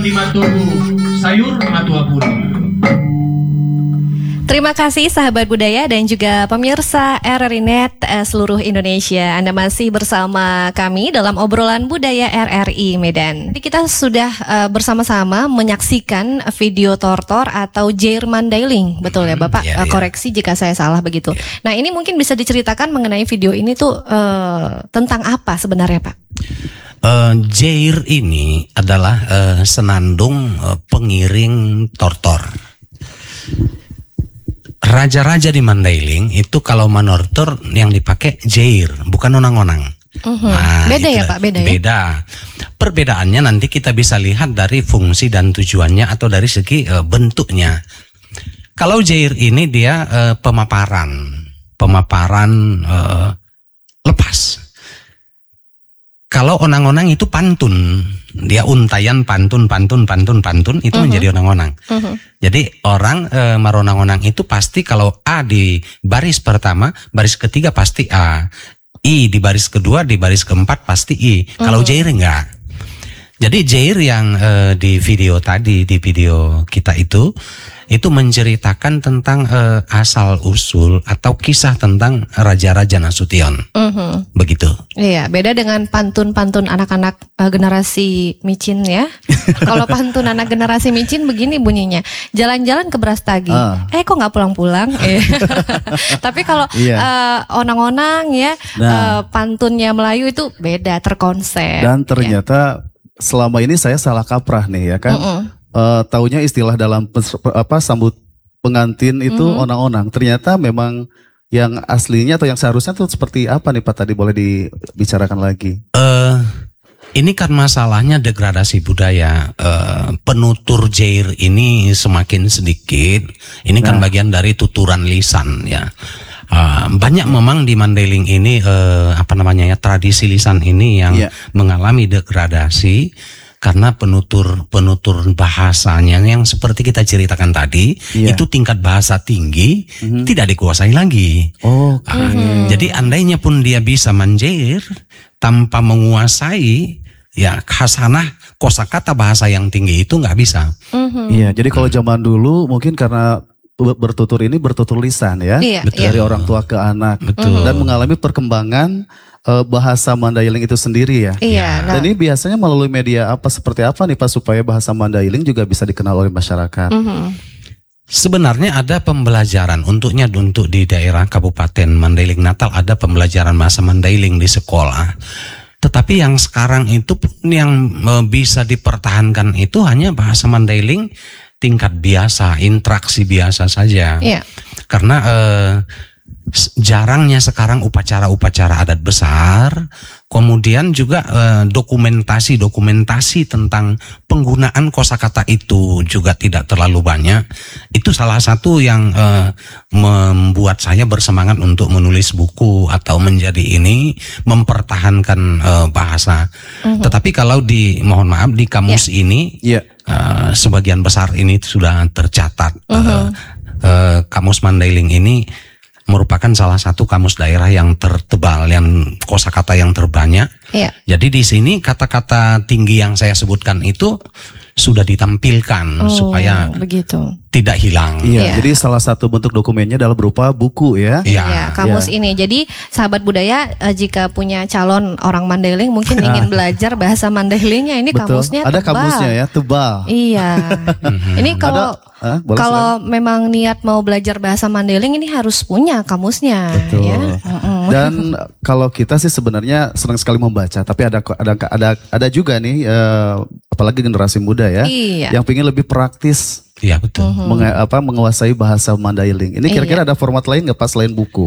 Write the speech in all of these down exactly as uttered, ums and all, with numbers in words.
lima tugu sayur matua puluh. Terima kasih sahabat budaya dan juga pemirsa R R I Net eh, seluruh Indonesia. Anda masih bersama kami dalam obrolan budaya R R I Medan. Jadi kita sudah uh, bersama-sama menyaksikan video tortor atau Jair Mandailing, betul ya Bapak? Hmm, ya, uh, koreksi ya. Jika saya salah begitu. Ya. Nah ini mungkin bisa diceritakan mengenai video ini tuh uh, tentang apa sebenarnya Pak? Uh, Jair ini adalah uh, senandung uh, pengiring tortor. Raja-raja di Mandailing itu kalau manortor yang dipakai Jair, bukan onang-onang. Uh-huh. Nah, beda ya Pak, beda ya? Beda. Perbedaannya nanti kita bisa lihat dari fungsi dan tujuannya atau dari segi uh, bentuknya. Kalau Jair ini dia uh, pemaparan, pemaparan uh, lepas. Kalau onang-onang itu pantun, dia untayan pantun, pantun, pantun, pantun itu uh-huh. menjadi onang-onang. Uh-huh. Jadi orang e, maronang-onang itu pasti kalau A di baris pertama, baris ketiga pasti A, I di baris kedua, di baris keempat pasti I. Uh-huh. Kalau Jair enggak. Jadi Jair yang e, di video tadi, di video kita itu, itu menceritakan tentang e, asal usul atau kisah tentang Raja-Raja Nasution. Uh-huh. Begitu. Iya, beda dengan pantun-pantun anak-anak uh, generasi micin ya. Kalau pantun anak generasi micin begini bunyinya, jalan-jalan ke Brastagi, uh. eh kok nggak pulang-pulang? eh. Tapi kalau yeah. uh, onang-onang ya, nah. uh, pantunnya Melayu itu beda, terkonsep. Dan ternyata ya. Selama ini saya salah kaprah nih ya kan. Uh-uh. Uh, taunya istilah dalam pes, apa sambut pengantin itu uh-huh. onang-onang. Ternyata memang yang aslinya atau yang seharusnya tuh seperti apa nih Pak, tadi boleh dibicarakan lagi? Uh, ini kan masalahnya degradasi budaya. Uh, penutur Jair ini semakin sedikit. Ini kan nah. bagian dari tuturan lisan ya. Uh, banyak memang di Mandailing ini uh, apa namanya ya tradisi lisan ini yang yeah. mengalami degradasi karena penutur penutur bahasanya yang seperti kita ceritakan tadi yeah. itu tingkat bahasa tinggi mm-hmm. tidak dikuasai lagi. Oh, okay. uh, jadi andainya pun dia bisa menjair tanpa menguasai ya khasanah kosakata bahasa yang tinggi itu nggak bisa. Mm-hmm. Iya, jadi kalau zaman dulu mungkin karena bertutur ini bertutur lisan ya, iya, betul. Dari orang tua ke anak, betul. Dan mengalami perkembangan uh, bahasa Mandailing itu sendiri ya. Iya. Dan nah. ini biasanya melalui media apa seperti apa nih Pak supaya bahasa Mandailing juga bisa dikenal oleh masyarakat? Mm-hmm. Sebenarnya ada pembelajaran untuknya untuk di daerah Kabupaten Mandailing Natal ada pembelajaran bahasa Mandailing di sekolah. Tetapi yang sekarang itu yang uh, bisa dipertahankan itu hanya bahasa Mandailing tingkat biasa, interaksi biasa saja. Yeah. Karena eh, jarangnya sekarang upacara-upacara adat besar, kemudian juga eh, dokumentasi-dokumentasi tentang penggunaan kosakata itu juga tidak terlalu banyak. Itu salah satu yang eh, membuat saya bersemangat untuk menulis buku atau menjadi ini mempertahankan eh, bahasa. Mm-hmm. Tetapi kalau di mohon maaf di kamus yeah. ini. Yeah. Uh, sebagian besar ini sudah tercatat. Uh-huh. uh, uh, kamus Mandailing ini merupakan salah satu kamus daerah yang tertebal, yang kosakata yang terbanyak. Yeah. Jadi di sini kata-kata tinggi yang saya sebutkan itu sudah ditampilkan oh, supaya begitu. Tidak hilang. Iya, yeah. Jadi salah satu bentuk dokumennya adalah berupa buku ya. Iya, yeah. kamus yeah. ini. Jadi sahabat budaya uh, jika punya calon orang Mandailing mungkin ingin belajar bahasa Mandailingnya ini betul. Kamusnya ada tebal. Kamusnya ya, tebal. Iya. Ini kalau Huh? Kalau saya? memang niat mau belajar bahasa Mandailing ini harus punya kamusnya. Betul. Ya? Dan kalau kita sih sebenarnya senang sekali membaca, tapi ada ada ada ada juga nih, uh, apalagi generasi muda ya, iya. yang pengen lebih praktis. Iya betul. Uh-huh. Menge, apa, menguasai bahasa Mandailing. Ini kira-kira iya. ada format lain nggak pas selain buku?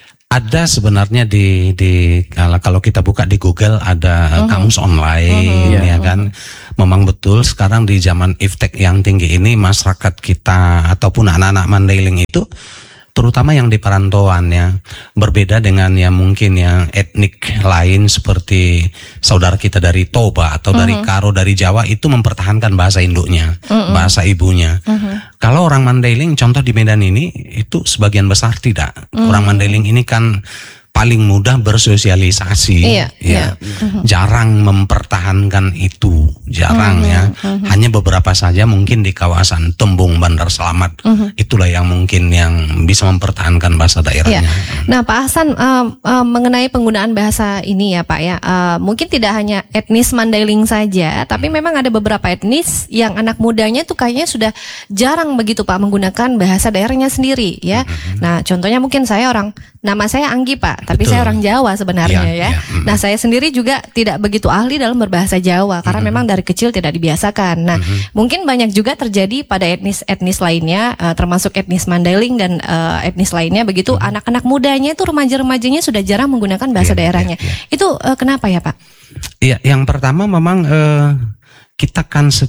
Ada sebenarnya di di kalau kita buka di Google ada uh-huh. kamus online uh-huh. ya kan. Memang betul sekarang di zaman iftek yang tinggi ini masyarakat kita ataupun anak-anak Mandailing itu terutama yang di perantauan ya berbeda dengan yang mungkin yang etnik lain seperti saudara kita dari Toba atau uh-huh. dari Karo dari Jawa itu mempertahankan bahasa induknya, uh-uh. bahasa ibunya. Uh-huh. Kalau orang Mandailing contoh di Medan ini itu sebagian besar tidak. Uh-huh. Orang Mandailing ini kan paling mudah bersosialisasi, Iya, ya, iya. Uh-huh. jarang mempertahankan itu, jarang Uh-huh, ya. uh-huh. Hanya beberapa saja mungkin di kawasan Tembung, Bandar Slamet, uh-huh. itulah yang mungkin yang bisa mempertahankan bahasa daerahnya. Iya. Nah, Pak Hasan, uh, uh, mengenai penggunaan bahasa ini ya Pak ya, uh, mungkin tidak hanya etnis Mandailing saja, tapi memang ada beberapa etnis yang anak mudanya tuh kayaknya sudah jarang begitu Pak menggunakan bahasa daerahnya sendiri ya. Uh-huh. Nah, contohnya mungkin saya orang, nama saya Anggi Pak, tapi Betul. saya orang Jawa sebenarnya Iya, ya. iya. Mm. Nah, saya sendiri juga tidak begitu ahli dalam berbahasa Jawa karena Mm-hmm. memang dari kecil tidak dibiasakan. Nah, Mm-hmm. mungkin banyak juga terjadi pada etnis-etnis lainnya, uh, termasuk etnis Mandailing dan uh, etnis lainnya begitu. Mm-hmm. Anak-anak mudanya itu remaja-remajanya sudah jarang menggunakan bahasa Iya, daerahnya. iya, iya. Itu uh, kenapa ya Pak? Iya, yang pertama memang eh, kita kan se-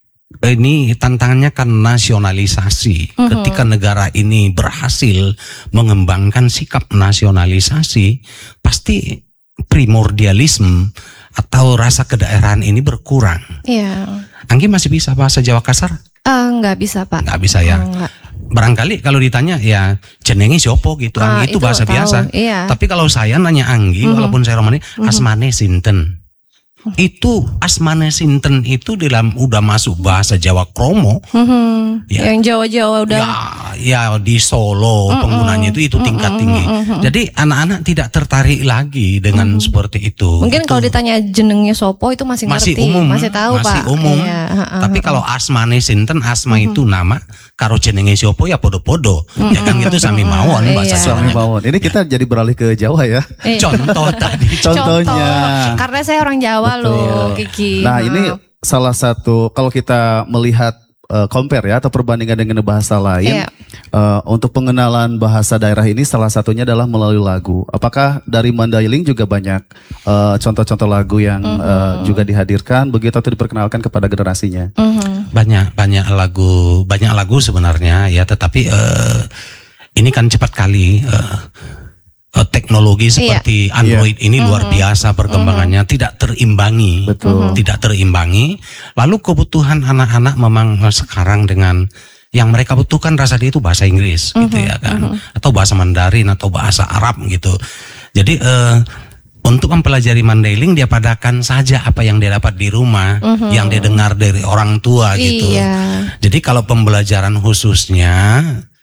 ini tantangannya kan nasionalisasi. Mhm. Ketika negara ini berhasil mengembangkan sikap nasionalisasi, pasti primordialisme atau rasa kedaerahan ini berkurang. Iya. Anggi masih bisa bahasa Jawa kasar? Uh, nggak bisa Pak. Nggak bisa ya. Oh, nggak. Barangkali kalau ditanya ya jenenge siopo gitu, Ah, Anggi itu itu bahasa tahu, biasa. iya. Tapi kalau saya nanya Anggi, Mhm. walaupun saya Romani, Mhm. asmane sinten? Itu asmane sinten itu dalam udah masuk bahasa Jawa Kromo. Mhm. Ya. Yang Jawa-Jawa udah. Ya, ya di Solo Mm-mm. penggunanya itu itu tingkat Mm-mm, tinggi. mm-mm. Jadi anak-anak tidak tertarik lagi dengan seperti itu. Mungkin Itu kalau ditanya jenengnya Sopo itu masih, masih ngerti, umum, masih tahu masih Pak. umum. Iya, uh-uh. Tapi kalau asmane sinten, asma itu nama, karo jenenge siopo ya podo-podo. Ya kan gitu sami mawon Iya. bahasa Suami Jawa. Mawon. Ini kita jadi beralih ke Jawa ya. Iya. Contoh tadi. Contohnya. Contoh. Karena saya orang Jawa loh, Kiki. Nah, ini Maaf. salah satu kalau kita melihat uh, compare ya atau perbandingan dengan bahasa lain, Iya. uh, untuk pengenalan bahasa daerah ini salah satunya adalah melalui lagu. Apakah dari Mandailing juga banyak uh, contoh-contoh lagu yang uh, juga dihadirkan begitu atau diperkenalkan kepada generasinya? Mhm. Banyak banyak lagu, banyak lagu sebenarnya ya, tetapi eh, ini kan cepat kali eh, eh, teknologi seperti Android ini luar biasa perkembangannya, tidak terimbangi. Betul. Tidak terimbangi. Lalu kebutuhan anak-anak memang eh, sekarang dengan yang mereka butuhkan rasa dia itu bahasa Inggris gitu ya kan, atau bahasa Mandarin atau bahasa Arab gitu. Jadi eh, untuk mempelajari Mandailing dia padakan saja apa yang dia dapat di rumah, yang dia dengar dari orang tua gitu. Iya. Jadi kalau pembelajaran khususnya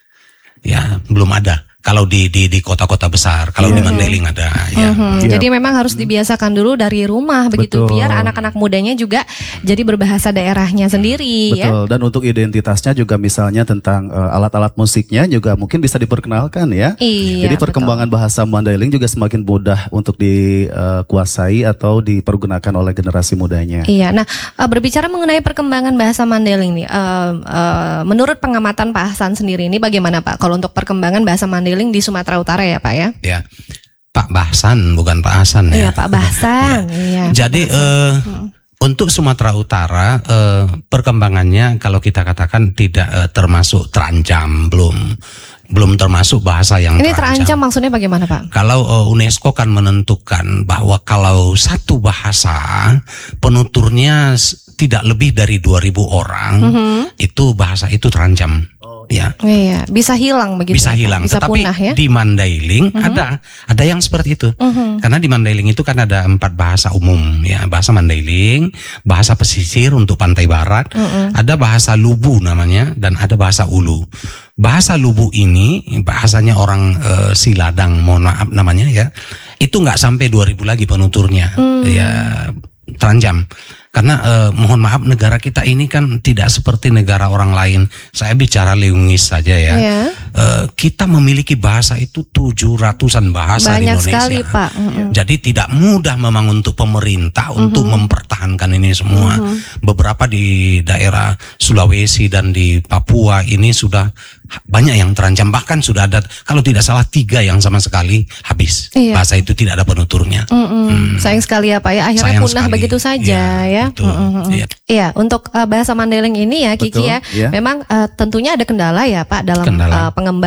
ya belum ada. Kalau di di di kota-kota besar, kalau di Mandailing ada ya. Mhm. Iya. Jadi memang harus dibiasakan dulu dari rumah begitu, Betul. biar anak-anak mudanya juga jadi berbahasa daerahnya sendiri ya. Betul. Dan untuk identitasnya juga misalnya tentang uh, alat-alat musiknya juga mungkin bisa diperkenalkan ya. Iya. Jadi perkembangan bahasa Mandailing juga semakin mudah untuk dikuasai atau dipergunakan oleh generasi mudanya. Iya, nah uh, berbicara mengenai perkembangan bahasa Mandailing nih, uh, uh, menurut pengamatan Pak Hasan sendiri ini bagaimana Pak? Kalau untuk perkembangan bahasa Mandailing di Sumatera Utara ya Pak ya? Ya. Pak Bahsan bukan Pak Hasan Iya ya. Pak Bahsan. Iya. Jadi eh, untuk Sumatera Utara eh, perkembangannya kalau kita katakan tidak eh, termasuk terancam, belum belum termasuk bahasa yang Ini terancam maksudnya bagaimana Pak? Kalau uh, UNESCO kan menentukan bahwa kalau satu bahasa penuturnya s- tidak lebih dari dua ribu orang, itu bahasa itu terancam. Ya, Iya, bisa hilang begitu. bisa Pak? hilang. Bisa Tetapi punah ya. di Mandailing ada ada yang seperti itu. Karena di Mandailing itu kan ada empat bahasa umum, ya, bahasa Mandailing, bahasa pesisir untuk pantai barat, ada bahasa Lubu namanya, dan ada bahasa Ulu. Bahasa Lubu ini bahasanya orang eh, Siladang, mohon maaf namanya ya. Itu nggak sampai dua ribu lagi penuturnya. Ya, terancam. Karena eh, mohon maaf negara kita ini kan tidak seperti negara orang lain. Saya bicara linguis saja ya. Iya. Eh, kita memiliki bahasa itu tujuh ratusan bahasa di Banyak Indonesia. sekali Pak. Mm-mm. Jadi tidak mudah memang untuk pemerintah untuk mempertahankan ini semua. Beberapa di daerah Sulawesi dan di Papua ini sudah banyak yang terancam. Bahkan sudah ada kalau tidak salah tiga yang sama sekali habis. Iya. Bahasa itu tidak ada penuturnya. Mm-mm. Sayang sekali ya Pak ya, akhirnya Sayang punah sekali. begitu saja Iya, ya. betul. Mm-mm. Iya. Iya, untuk uh, bahasa Mandailing ini ya Kiki Betul, ya, iya. memang uh, tentunya ada kendala ya Pak dalam Kendala. uh, pengembangan